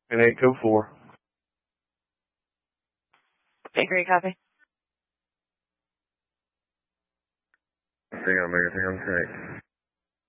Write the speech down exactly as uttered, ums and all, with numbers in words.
And eight two four. Okay, great, copy. Hang on, man. Hang on, great.